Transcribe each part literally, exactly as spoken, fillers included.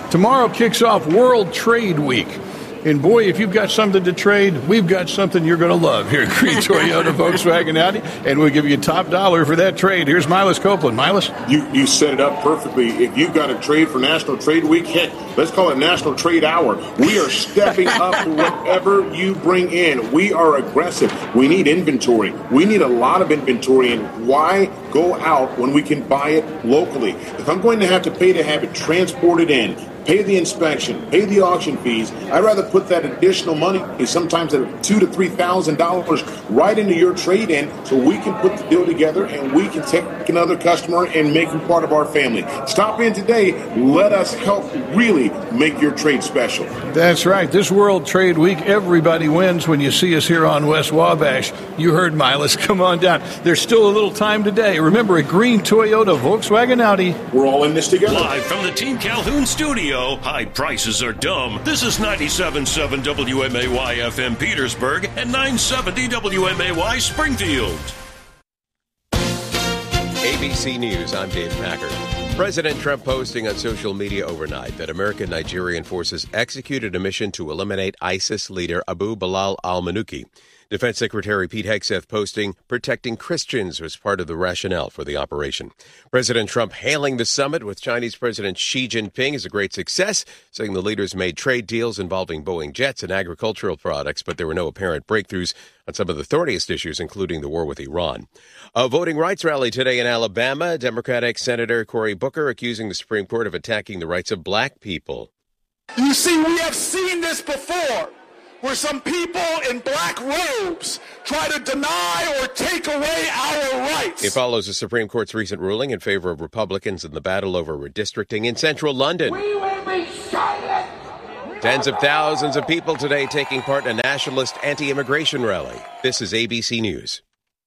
Tomorrow kicks off World Trade Week. And boy, if you've got something to trade, we've got something you're going to love here at Green Toyota, Volkswagen, Audi, and we'll give you top dollar for that trade. Here's Milas Copeland. Milas? You you set it up perfectly. If you've got a trade for National Trade Week, heck, let's call it National Trade Hour. We are stepping up for whatever you bring in. We are aggressive. We need inventory. We need a lot of inventory, and why go out when we can buy it locally? If I'm going to have to pay to have it transported in, pay the inspection, pay the auction fees, I'd rather put that additional money, sometimes at two to three thousand dollars, right into your trade-in, so we can put the deal together and we can take another customer and make him part of our family. Stop in today. Let us help really make your trade special. That's right. This World Trade Week, everybody wins when you see us here on West Wabash. You heard Milas. Come on down. There's still a little time today. Remember, at Green Toyota, Volkswagen, Audi. We're all in this together. Live from the Team Calhoun studio. High prices are dumb. This is ninety-seven point seven W M A Y F M Petersburg and nine seventy W M A Y Springfield. A B C News, I'm Dave Packard. President Trump posting on social media overnight that American Nigerian forces executed a mission to eliminate ISIS leader Abu Bilal al-Manuki. Defense Secretary Pete Hegseth posting, protecting Christians was part of the rationale for the operation. President Trump hailing the summit with Chinese President Xi Jinping as a great success, saying the leaders made trade deals involving Boeing jets and agricultural products, but there were no apparent breakthroughs on some of the thorniest issues, including the war with Iran. A voting rights rally today in Alabama. Democratic Senator Cory Booker accusing the Supreme Court of attacking the rights of black people. You see, we have seen this before, where some people in black robes try to deny or take away our rights. It follows the Supreme Court's recent ruling in favor of Republicans in the battle over redistricting in central London. We will be silent. Tens of thousands of people today taking part in a nationalist anti-immigration rally. This is A B C News.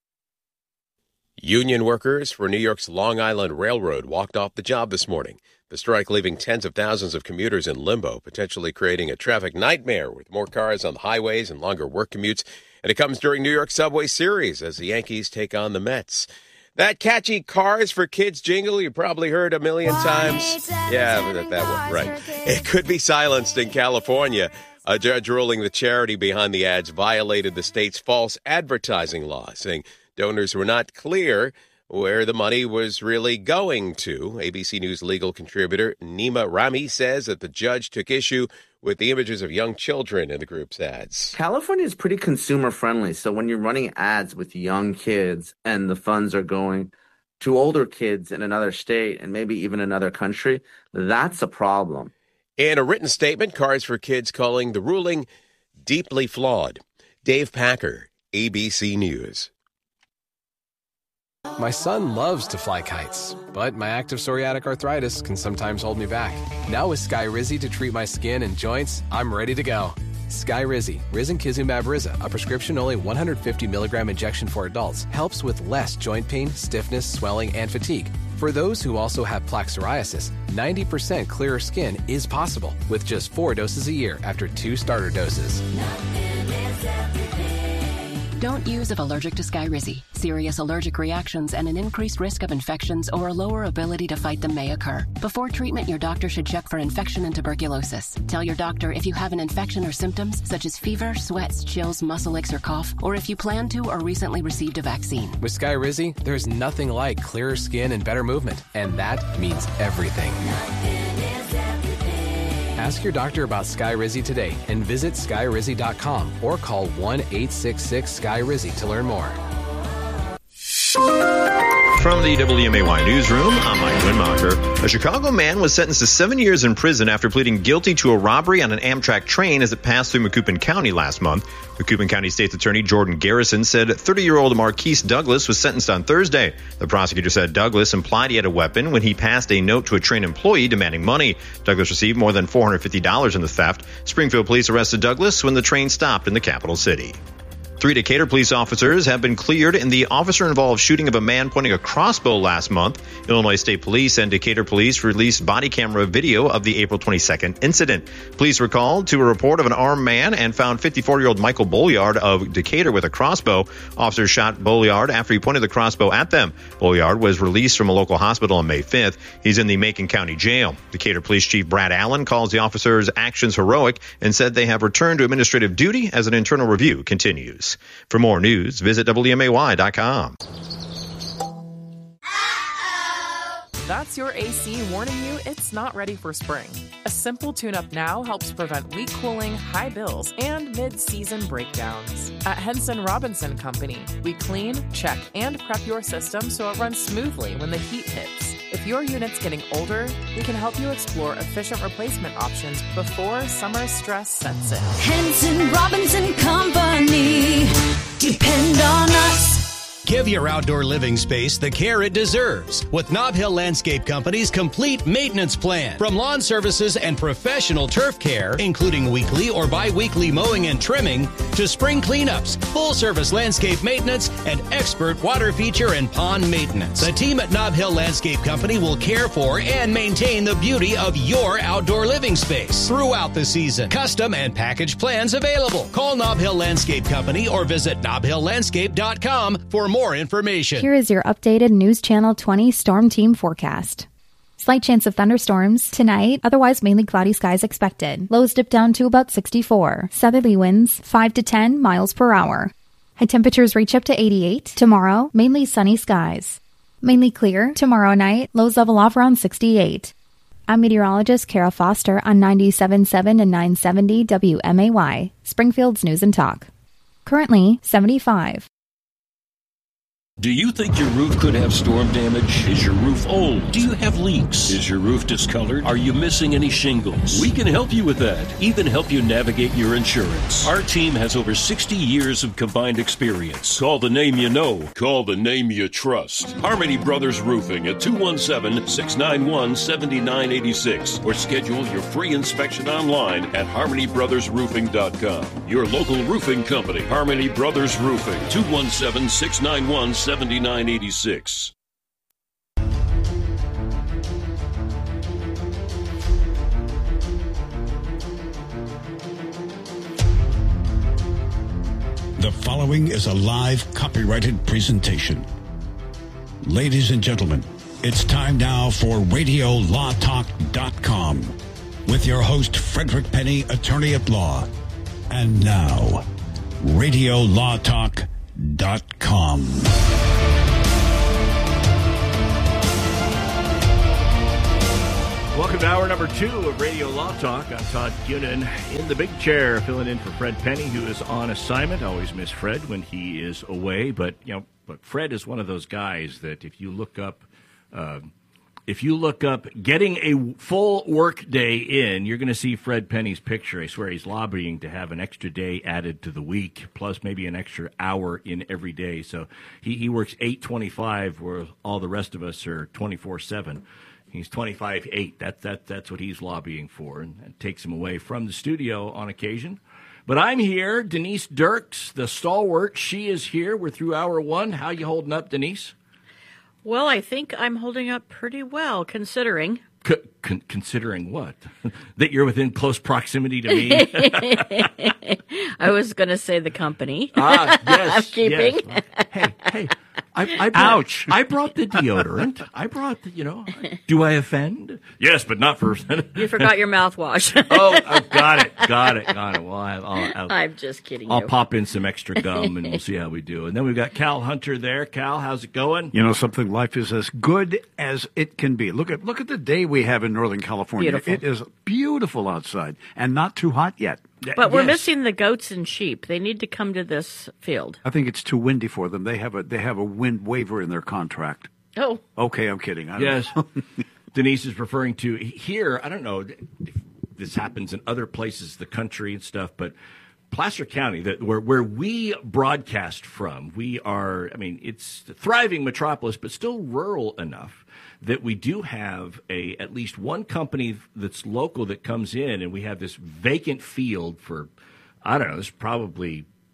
Union workers for New York's Long Island Railroad walked off the job this morning. The strike leaving tens of thousands of commuters in limbo, potentially creating a traffic nightmare with more cars on the highways and longer work commutes. And it comes during New York Subway Series as the Yankees take on the Mets. That catchy Cars for Kids jingle you probably heard a million times. Yeah, that, that one, right. It could be silenced in California. A judge ruling the charity behind the ads violated the state's false advertising law, saying donors were not clear where the money was really going to. A B C News legal contributor Nima Rami says that the judge took issue with the images of young children in the group's ads. California is pretty consumer friendly, so when you're running ads with young kids and the funds are going to older kids in another state and maybe even another country, that's a problem. In a written statement, Cars for Kids calling the ruling deeply flawed. Dave Packer, A B C News. My son loves to fly kites, but my active psoriatic arthritis can sometimes hold me back. Now with Skyrizi to treat my skin and joints, I'm ready to go. Skyrizi, risankizumab Riza, a prescription-only one hundred fifty milligram injection for adults, helps with less joint pain, stiffness, swelling, and fatigue. For those who also have plaque psoriasis, ninety percent clearer skin is possible with just four doses a year after two starter doses. Don't use if allergic to Skyrizi. Serious allergic reactions and an increased risk of infections or a lower ability to fight them may occur. Before treatment, your doctor should check for infection and tuberculosis. Tell your doctor if you have an infection or symptoms such as fever, sweats, chills, muscle aches, or cough, or if you plan to or recently received a vaccine. With Skyrizi, there's nothing like clearer skin and better movement, and that means everything. Ask your doctor about Skyrizi today and visit Skyrizi dot com or call one eight six six Sky Rizzi to learn more. From the W M A Y Newsroom, I'm Mike Winmacher. A Chicago man was sentenced to seven years in prison after pleading guilty to a robbery on an Amtrak train as it passed through Macoupin County last month. Macoupin County State's Attorney Jordan Garrison said thirty-year-old Marquise Douglas was sentenced on Thursday. The prosecutor said Douglas implied he had a weapon when he passed a note to a train employee demanding money. Douglas received more than four hundred fifty dollars in the theft. Springfield police arrested Douglas when the train stopped in the capital city. Three Decatur police officers have been cleared in the officer-involved shooting of a man pointing a crossbow last month. Illinois State Police and Decatur Police released body camera video of the April twenty-second incident. Police were called to a report of an armed man and found fifty-four-year-old Michael Bolliard of Decatur with a crossbow. Officers shot Bolliard after he pointed the crossbow at them. Bolliard was released from a local hospital on May fifth. He's in the Macon County Jail. Decatur Police Chief Brad Allen calls the officers' actions heroic and said they have returned to administrative duty as an internal review continues. For more news, visit W M A Y dot com. That's your A C warning you it's not ready for spring. A simple tune-up now helps prevent weak cooling, high bills, and mid-season breakdowns. At Henson Robinson Company, we clean, check, and prep your system so it runs smoothly when the heat hits. If your unit's getting older, we can help you explore efficient replacement options before summer stress sets in. Henson Robinson Company. Depend on us. Give your outdoor living space the care it deserves with Nob Hill Landscape Company's complete maintenance plan. From lawn services and professional turf care, including weekly or bi-weekly mowing and trimming, to spring cleanups, full-service landscape maintenance, and expert water feature and pond maintenance. The team at Nob Hill Landscape Company will care for and maintain the beauty of your outdoor living space throughout the season. Custom and package plans available. Call Nob Hill Landscape Company or visit nob hill landscape dot com for more More information. Here is your updated News Channel twenty Storm Team forecast. Slight chance of thunderstorms tonight, otherwise mainly cloudy skies expected. Lows dip down to about sixty-four. Southerly winds five to ten miles per hour. High temperatures reach up to eighty-eight. Tomorrow, mainly sunny skies. Mainly clear. Tomorrow night, lows level off around sixty-eight. I'm meteorologist Kara Foster on ninety-seven point seven and nine seventy W M A Y, Springfield's News and Talk. Currently, seventy-five. Do you think your roof could have storm damage? Is your roof old? Do you have leaks? Is your roof discolored? Are you missing any shingles? We can help you with that, even help you navigate your insurance. Our team has over sixty years of combined experience. Call the name you know. Call the name you trust. Harmony Brothers Roofing at two one seven, six nine one, seven nine eight six or schedule your free inspection online at harmony brothers roofing dot com. Your local roofing company, Harmony Brothers Roofing, two one seven, six nine one, seven nine eight six. The following is a live copyrighted presentation. Ladies and gentlemen, it's time now for radio law talk dot com with your host, Frederick Penny, attorney at law. And now, radio law talk dot com. Welcome to hour number two of Radio Law Talk. I'm Todd Cunin in the big chair, filling in for Fred Penny, who is on assignment. I always miss Fred when he is away, but you know, but Fred is one of those guys that if you look up, uh, if you look up getting a full work day in, you're going to see Fred Penny's picture. I swear he's lobbying to have an extra day added to the week, plus maybe an extra hour in every day. So he, he works eight twenty-five, where all the rest of us are twenty-four seven. He's twenty-five eight. That, that, that's what he's lobbying for, and it takes him away from the studio on occasion. But I'm here. Denise Dirks, the stalwart, she is here. We're through hour one. How you holding up, Denise? Well, I think I'm holding up pretty well, considering. C- con- considering what? That you're within close proximity to me? I was going to say the company. Ah, yes. I'm keeping. Yes. Hey, hey. I, I brought, Ouch. I brought the deodorant. I brought the, you know, do I offend? Yes, but not for... You forgot your mouthwash. oh, oh, got it, got it, got it. Well, I, I'll, I'll, I'm just kidding I'll you. pop in some extra gum, and we'll see how we do. And then we've got Cal Hunter there. Cal, how's it going? You know something? Life is as good as it can be. Look at look at the day we have in Northern California. Beautiful. It is beautiful outside, and not too hot yet. But we're Yes. missing the goats and sheep. They need to come to this field. I think it's too windy for them. They have a they have a wind waiver in their contract. Oh. Okay, I'm kidding. I don't Yes. know. Denise is referring to here, I don't know if this happens in other places, the country and stuff, but Placer County, that where where we broadcast from, we are, I mean, it's a thriving metropolis, but still rural enough that we do have a at least one company that's local that comes in, and we have this vacant field for, I don't know, this is probably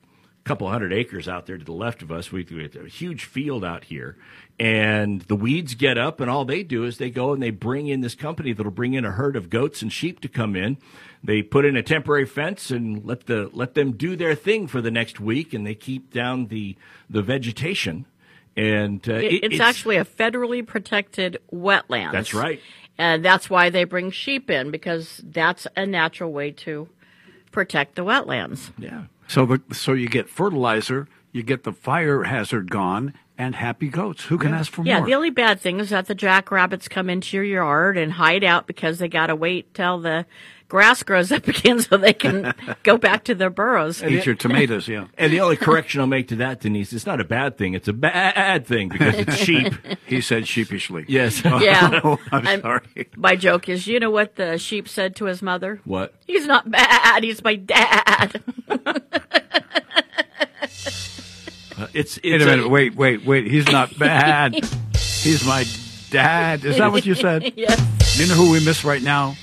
couple hundred acres out there to the left of us. We, we have a huge field out here. And the weeds get up, and all they do is they go and they bring in this company that'll bring in a herd of goats and sheep to come in. They put in a temporary fence and let the let them do their thing for the next week, and they keep down the the vegetation. And uh, it, it, it's, it's actually a federally protected wetland. That's right. And that's why they bring sheep in, because that's a natural way to protect the wetlands. Yeah. So the, so you get fertilizer, you get the fire hazard gone, and happy goats. Who can yeah. ask for yeah, more? The only bad thing is that the jackrabbits come into your yard and hide out because they got to wait till the grass grows up again so they can go back to their burrows. Eat your tomatoes, yeah. And the only correction I'll make to that, Denise, it's not a bad thing. It's a bad thing because it's sheep. He said sheepishly. Yes. Yeah. Oh, I'm, I'm sorry. My joke is, you know what the sheep said to his mother? What? He's not bad. He's my dad. Uh, it's, it's wait a minute. A, wait, wait, wait. He's not bad. He's my dad. Is that what you said? Yes. You know who we miss right now?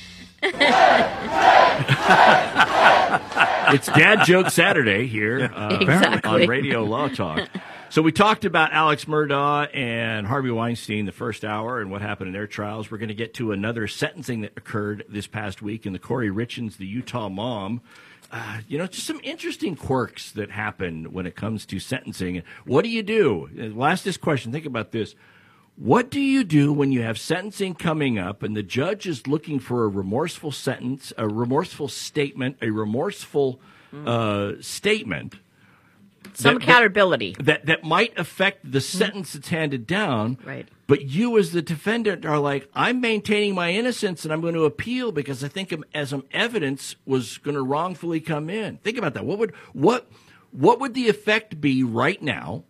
It's Dad Joke Saturday here uh, exactly. on Radio Law Talk. So we talked about Alex Murdaugh and Harvey Weinstein the first hour and what happened in their trials. We're going to get to another sentencing that occurred this past week in the Corey Richins, the Utah mom. Uh, you know, just some interesting quirks that happen when it comes to sentencing. What do you do? We'll ask this question. Think about this. What do you do when you have sentencing coming up and the judge is looking for a remorseful sentence, a remorseful statement, a remorseful uh, statement? Some that, accountability. That, that that might affect the sentence that's handed down. Right. But you as the defendant are like, I'm maintaining my innocence and I'm going to appeal because I think as some evidence was going to wrongfully come in. Think about that. What would what what would the effect be right now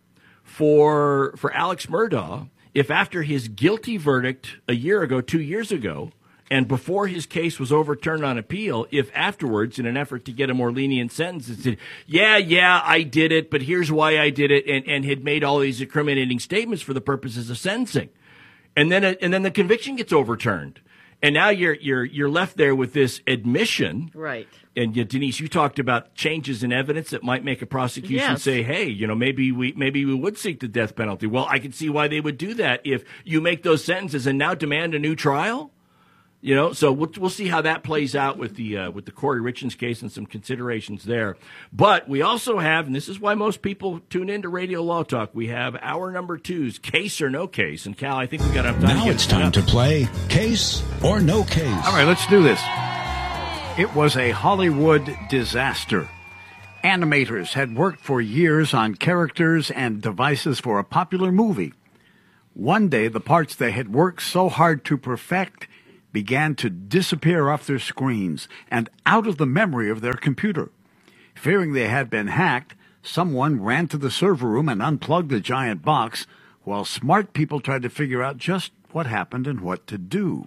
for for Alex Murdaugh if after his guilty verdict a year ago, two years ago, and before his case was overturned on appeal, if afterwards, in an effort to get a more lenient sentence, it said, yeah, yeah, I did it, but here's why I did it, and, and had made all these incriminating statements for the purposes of sentencing. And then and then the conviction gets overturned. And now you're you're you're left there with this admission. Right. And yet, Denise, you talked about changes in evidence that might make a prosecution yes. say, hey, you know, maybe we maybe we would seek the death penalty. Well, I can see why they would do that if you make those sentences and now demand a new trial. You know, so we'll we'll see how that plays out with the uh, with the Corey Richins case and some considerations there. But we also have, and this is why most people tune into Radio Law Talk, we have hour number two's Case or No Case. And Cal, I think we got enough time. Now to get it's time up. to play Case or No Case. All right, let's do this. It was a Hollywood disaster. Animators had worked for years on characters and devices for a popular movie. One day, the parts they had worked so hard to perfect began to disappear off their screens and out of the memory of their computer. Fearing they had been hacked, someone ran to the server room and unplugged the giant box, while smart people tried to figure out just what happened and what to do.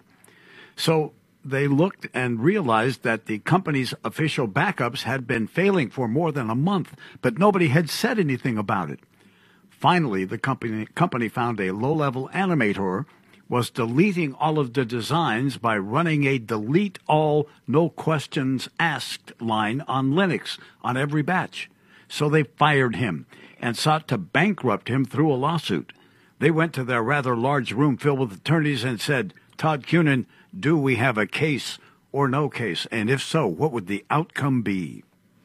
So they looked and realized that the company's official backups had been failing for more than a month, but nobody had said anything about it. Finally, the company, company found a low-level animator was deleting all of the designs by running a delete all, no questions asked line on Linux on every batch. So they fired him and sought to bankrupt him through a lawsuit. They went to their rather large room filled with attorneys and said, Todd Cunin, do we have a case or no case? And if so, what would the outcome be?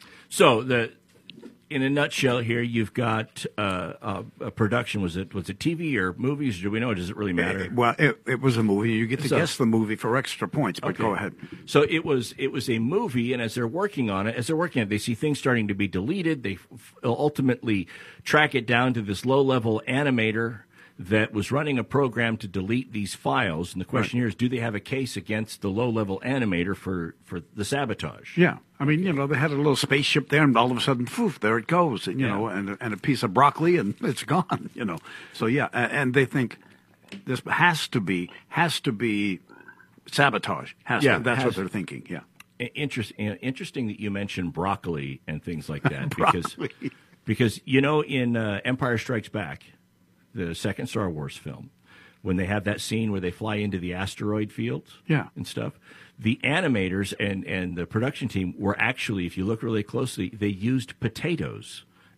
So the in a nutshell here, you've got uh, a, a production. Was it was it T V or movies? Do we know? Does it really matter? Uh, well, it, it was a movie. You get to So- guess the movie for extra points, but Okay. go ahead. So it was it was a movie, and as they're working on it, as they're working on it, they see things starting to be deleted. They f- ultimately track it down to this low-level animator that was running a program to delete these files. And the question here is, do they have a case against the low-level animator for, for the sabotage? Yeah. I mean, you know, they had a little spaceship there, and all of a sudden, poof, there it goes, and, you Yeah. know, and, and a piece of broccoli, and it's gone, you know. So, yeah, a- and they think this has to be, has to be sabotage. Has Yeah, to, that's has- what they're thinking, yeah. Interest, interesting that you mentioned broccoli and things like that. because, Broccoli. because, you know, in uh, Empire Strikes Back, the second Star Wars film, when they have that scene where they fly into the asteroid field Yeah. and stuff, the animators and, and the production team were actually, if you look really closely, they used potatoes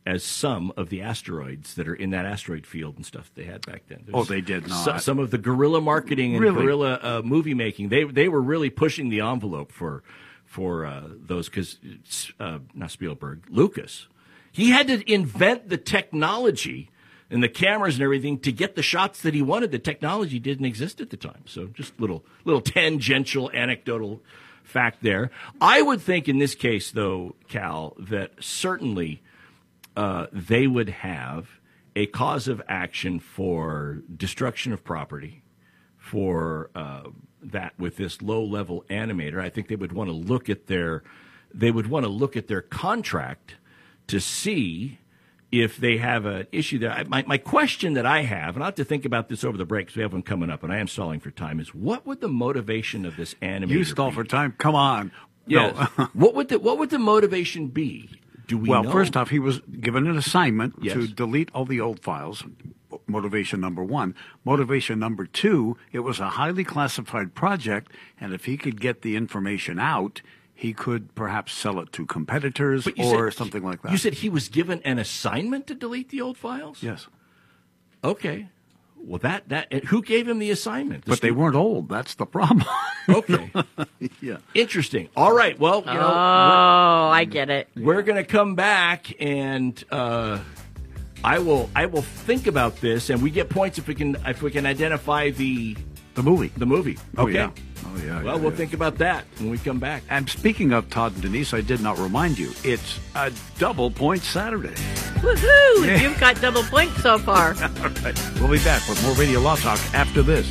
as some of the asteroids that are in that asteroid field and stuff they had back then. There's Oh, they did not. so- some of the guerrilla marketing and Really? guerrilla uh, movie making. They they were really pushing the envelope for for uh, those because uh, not Spielberg, Lucas. He had to invent the technology and the cameras and everything to get the shots that he wanted. The technology didn't exist at the time. So just little little tangential anecdotal fact there. I would think in this case, though, Cal, that certainly uh, they would have a cause of action for destruction of property, for uh, that with this low-level animator. I think they would want to look at their they would want to look at their contract to see if they have an issue there. I, my, my question that I have, and I'll have to think about this over the break because we have one coming up, and I am stalling for time, is what would the motivation of this animator You stall be? for time. Come on. Yes. No. what would the what would the motivation be? Do we well, know? first off, he was given an assignment Yes. to delete all the old files. Motivation number one. Motivation number two, it was a highly classified project, and if he could get the information out, he could perhaps sell it to competitors But you or said- something like that. You said he was given an assignment to delete the old files? Yes. Okay. Well, that that who gave him the assignment? The But they stu- weren't old. That's the problem. Okay. Yeah. Interesting. All right. Well, you know, Oh, I get it. we're going to come back and uh, I will I will think about this, and we get points if we can if we can identify the The movie. the movie. Oh, Okay. yeah. Oh, yeah. Well, yeah, we'll yeah. think about that when we come back. And speaking of Todd and Denise, I did not remind you, it's a double point Saturday. Woohoo! Yeah. You've got double points so far. All right. We'll be back with more Radio Law Talk after this.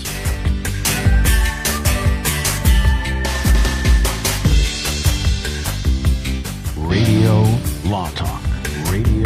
Radio Law Talk. Radio